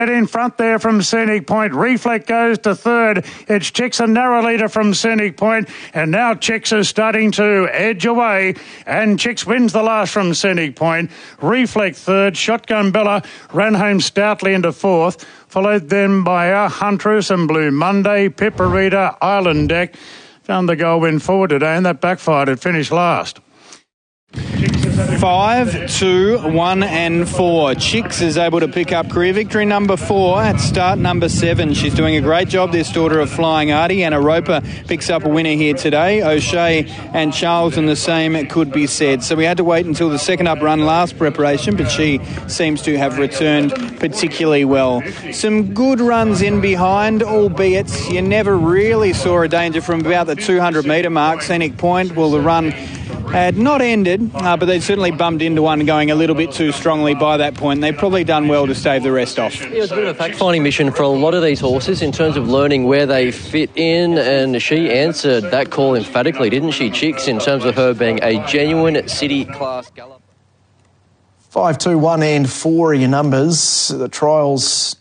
In front there from Scenic Point. Reflect goes to third. It's Chicks, a narrow leader from Scenic Point. And now Chicks is starting to edge away. And Chicks wins the last from Scenic Point. Reflect third. Shotgun Bella ran home stoutly into fourth. Followed then by Our Huntress and Blue Monday. Pipparita, Island Deck. Found the goal win forward today and that backfired. It finished last. 5, 2, 1 and 4. Chicks is able to pick up career victory number 4 at start number 7. She's doing a great job, this daughter of Flying Artie. Anna Roper picks up a winner here today. O'Shea and Charles in the same, it could be said. So we had to wait until the second up run last preparation, but she seems to have returned particularly well. Some good runs in behind, albeit you never really saw a danger from about the 200 metre mark. Scenic Point, well, the run had not ended, but they'd certainly bumped into one going a little bit too strongly by that point. They've probably done well to stave the rest off. It was a bit of a fact-finding mission for a lot of these horses in terms of learning where they fit in, and she answered that call emphatically, didn't she, Chicks, in terms of her being a genuine city-class gallop. 5, 2, 1 and 4 are your numbers. The trials